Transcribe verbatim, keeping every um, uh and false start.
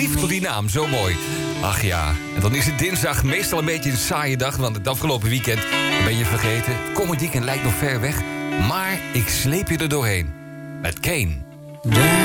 Lief tot die naam, zo mooi. Ach ja, en dan is het dinsdag meestal een beetje een saaie dag, want het afgelopen weekend ben je vergeten. Het komend weekend lijkt nog ver weg, maar ik sleep je er doorheen. Met Kane.